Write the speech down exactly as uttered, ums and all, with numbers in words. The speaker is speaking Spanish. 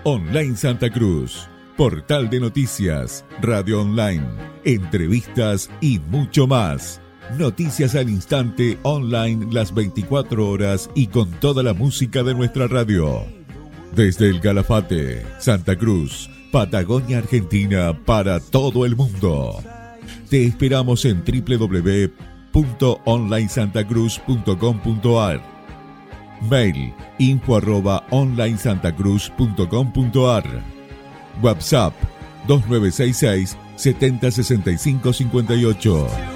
Online Santa Cruz, portal de noticias, radio online, entrevistas y mucho más. Noticias al instante, online las veinticuatro horas y con toda la música de nuestra radio. Desde el Calafate, Santa Cruz, Patagonia, Argentina, para todo el mundo. Te esperamos en doble u doble u doble u punto online santa cruz punto com punto a r. Mail info arroba online santa cruz punto com punto a r. WhatsApp dos nueve seis seis, siete cero seis cinco cinco ocho.